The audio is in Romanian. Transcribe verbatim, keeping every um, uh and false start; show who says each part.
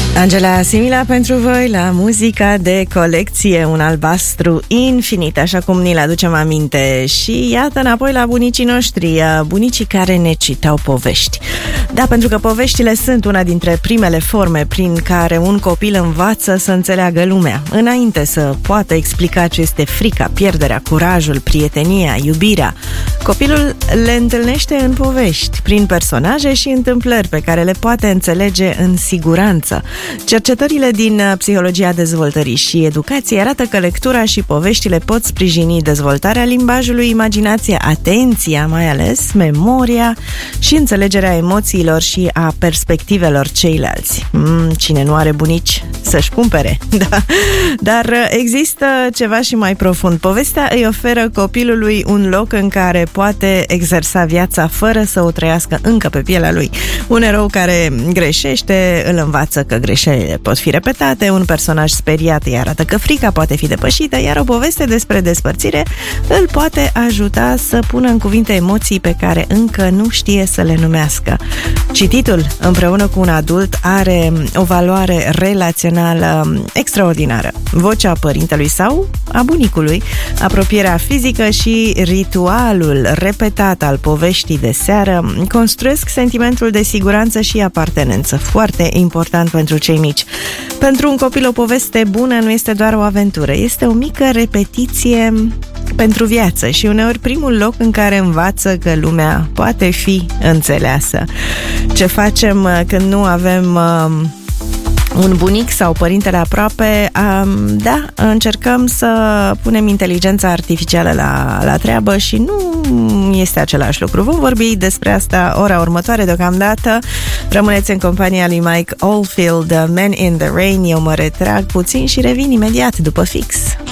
Speaker 1: Angela Simila pentru voi la muzica de colecție, un albastru infinit, așa cum ni-l aducem aminte. Și iată înapoi la bunicii noștri, bunicii care ne citau povești. Da, pentru că poveștile sunt una dintre primele forme prin care un copil învață să înțeleagă lumea. Înainte să poată explica ce este frica, pierderea, curajul, prietenia, iubirea, copilul le întâlnește în povești, prin personaje și întâmplări pe care le poate înțelege în siguranță. Cercetările din psihologia dezvoltării și educației arată că lectura și poveștile pot sprijini dezvoltarea limbajului, imaginația, atenția, mai ales memoria și înțelegerea emoțiilor și a perspectivelor ceilalți. Mm, cine nu are bunici, să-și cumpere. Da. Dar există ceva și mai profund. Povestea îi oferă copilului un loc în care poate exersa viața fără să o trăiască încă pe pielea lui. Un erou care greșește îl învață că greșelile pot fi repetate, un personaj speriat îi arată că frica poate fi depășită, iar o poveste despre despărțire îl poate ajuta să pună în cuvinte emoții pe care încă nu știe să le numească. Cititul împreună cu un adult are o valoare relațională extraordinară. Vocea părintelui sau a bunicului, apropierea fizică și ritualul repetat al poveștii de seară construiesc sentimentul de siguranță și apartenență, foarte important pentru cei mici. Pentru un copil o poveste bună nu este doar o aventură, este o mică repetiție pentru viață și uneori primul loc în care învață că lumea poate fi înțeleasă. Ce facem când nu avem uh, un bunic sau părintele aproape? Um, da, încercăm să punem inteligența artificială la, la treabă și nu este același lucru. Vom vorbi despre asta ora următoare. Deocamdată rămâneți în compania lui Mike Oldfield, Man in the Rain. Eu mă retrag puțin și revin imediat după fix.